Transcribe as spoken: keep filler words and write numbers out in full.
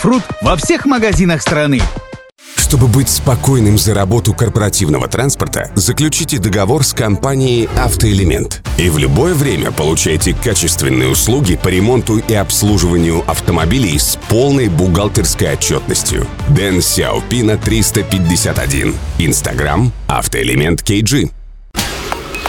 Фрут во всех магазинах страны. Чтобы быть спокойным за работу корпоративного транспорта, заключите договор с компанией «Автоэлемент». И в любое время получайте качественные услуги по ремонту и обслуживанию автомобилей с полной бухгалтерской отчетностью. Дэн Сяопина триста пятьдесят один. Инстаграм «Автоэлемент кей джи».